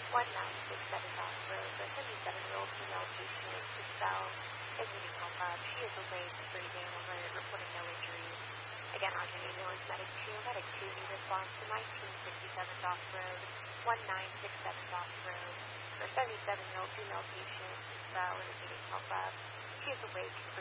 1967 Dock Road. The 77-year-old female patient is found and needing help up. She is awake, breathing, alert, reporting no injuries. Again, Roger, ambulance, medic 2, need response to 1967 Dock Road, 1967 Dock Road. The 77-year-old female patient is found and needing help up. She is awake,